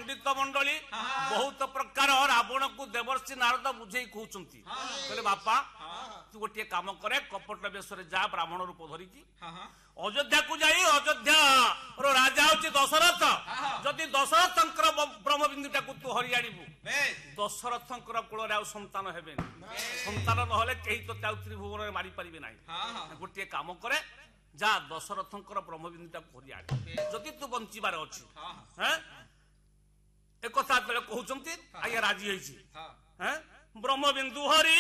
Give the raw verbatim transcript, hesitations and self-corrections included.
पंडित मंडली बहुत प्रकार रावण को देवर्षि नारद बुझे कहते कहले बापा तू गोटे काम करे कपट बेश जा ब्राह्मण रूप धरिकी अयोध्या को जाई अयोध्या रो राजा होची दशरथ जदि दशरथंकर ब्रह्मबिंदुटा को तू हरि आनिबु दशरथंकर कुଳରେ ଆଉ संतान हेबेनी संतान नहले केही तो ताउ त्रिभुवन रे मारी परिबे नाही गोटे काम करे जा दशरथंकर ब्रह्मबिंदुटा को हरि आनि जदि तू बंचिबार अछि हैं एक कथा बेले कहउचंती आया राजी होईची हैं ब्रह्मबिंदु हरि